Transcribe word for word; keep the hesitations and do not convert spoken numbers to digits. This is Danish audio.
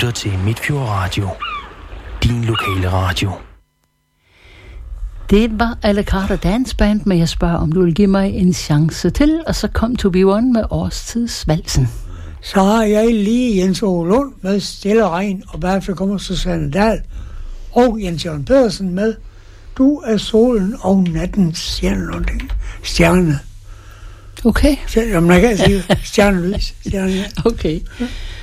lytter til Midtfjord Radio. Din lokale radio. Det var A La Carte Dance Band, men jeg spørger, om du vil give mig en chance til, og så kom To Be One med Årstidsvalsen. Så har jeg lige Jens Ove Lund med Stille Regn, og bagefter kommer Susanne Dahl og Jens Jørgen Pedersen med Du er solen og nattens stjerne. Stjerne. Okay. Jamen, jeg kan sige stjernelys. Stjerne, ja. Okay.